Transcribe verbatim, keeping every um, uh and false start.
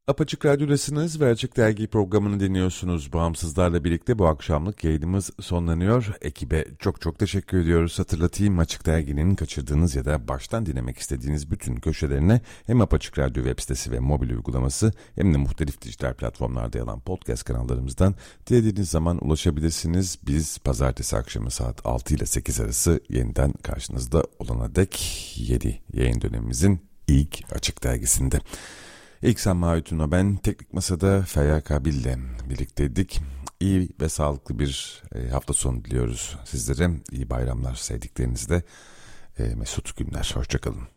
Apaçık Radyo'dasınız ve Açık Dergi programını dinliyorsunuz. Bağımsızlarla birlikte bu akşamlık yayınımız sonlanıyor. Ekibe çok çok teşekkür ediyoruz. Hatırlatayım, Açık Dergi'nin kaçırdığınız ya da baştan dinlemek istediğiniz bütün köşelerine hem Apaçık Radyo web sitesi ve mobil uygulaması hem de muhtelif dijital platformlarda yer alan podcast kanallarımızdan dilediğiniz zaman ulaşabilirsiniz. Biz pazartesi akşamı saat altı ile sekiz arası yeniden karşınızda olana dek yedi yayın dönemimizin ilk Açık Dergisi'nde. İlk Maütüno ben Teknik Masa'da Feryal Kabil'le birlikteydik. İyi ve sağlıklı bir hafta sonu diliyoruz sizlere. İyi bayramlar sevdiklerinizle. Mesut günler. Hoşçakalın.